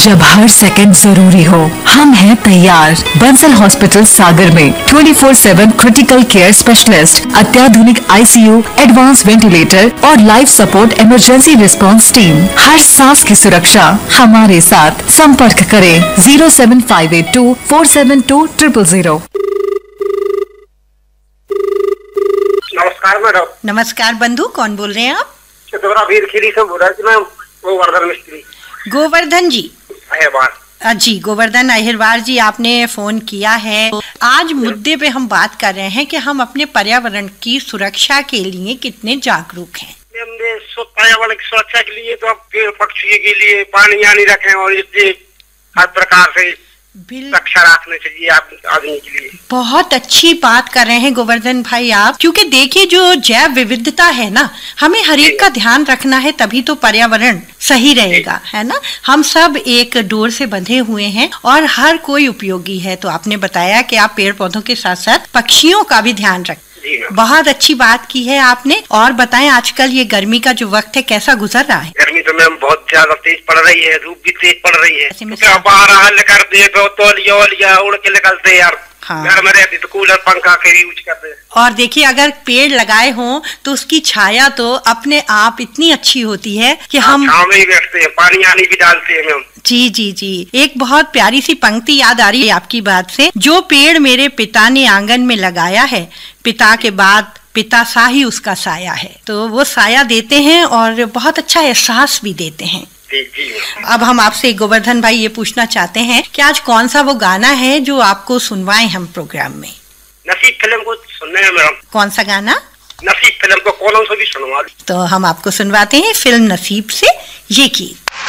जब हर सेकंड जरूरी हो, हम हैं तैयार। बंसल हॉस्पिटल सागर में 24/7 क्रिटिकल केयर स्पेशलिस्ट, अत्याधुनिक ICU, एडवांस वेंटिलेटर और life support emergency response team. हर सांस की सुरक्षा हमारे साथ। संपर्क करें 07582 472 000। नमस्कार मैडम। नमस्कार बंधु, कौन बोल रहे हैं आप? वीरखेड़ी से बोल रहा हूँ मैं, गोवर्धन मिस्त्री। गोवर्धन जी? अहिरवार जी, गोवर्धन अहिरवार जी, आपने फोन किया है। आज मुद्दे पे हम बात कर रहे हैं कि हम अपने पर्यावरण की सुरक्षा के लिए कितने जागरूक हैं। हमने पर्यावरण की सुरक्षा के लिए तो अब पेड़ पक्षी के लिए पानी यानी रखें और इससे हर प्रकार से रक्षा रखना चाहिए आदमी के लिए। बहुत अच्छी बात कर रहे हैं गोवर्धन भाई आप, क्योंकि देखिए जो जैव विविधता है ना, हमें हर एक का ध्यान रखना है, तभी तो पर्यावरण सही रहेगा, है ना। हम सब एक डोर से बंधे हुए हैं और हर कोई उपयोगी है। तो आपने बताया कि आप पेड़ पौधों के साथ साथ पक्षियों का भी ध्यान रखें। बहुत अच्छी बात की है आपने। और बताएं, आजकल ये गर्मी का जो वक्त है कैसा गुजर रहा है? गर्मी तो मैम बहुत ज्यादा तेज पड़ रही है, धूप भी तेज पड़ रही है। तो बाहर हल करते हैं तो तौलिया उड़ के निकलते यार। हाँ। घर में रहती तो कूलर पंखा के यूज करते हैं। और देखिए, अगर पेड़ लगाए हों तो उसकी छाया तो अपने आप इतनी अच्छी होती है कि हम छांव में ही बैठते हैं, पानी आनी भी डालते हैं मैम। जी जी जी, एक बहुत प्यारी सी पंक्ति याद आ रही है आपकी बात से। जो पेड़ मेरे पिता ने आंगन में लगाया है, पिता के बाद पिता सा ही उसका साया है। तो वो साया देते हैं और बहुत अच्छा एहसास भी देते हैं। अब हम आपसे गोवर्धन भाई ये पूछना चाहते हैं कि आज कौन सा वो गाना है जो आपको सुनवाएं हम प्रोग्राम में? नसीब फिल्म को सुनने हैं मैडम। कौन सा गाना? नसीब फिल्म को कौन सा भी सुनवा। तो हम आपको सुनवाते हैं फिल्म नसीब से ये गीत।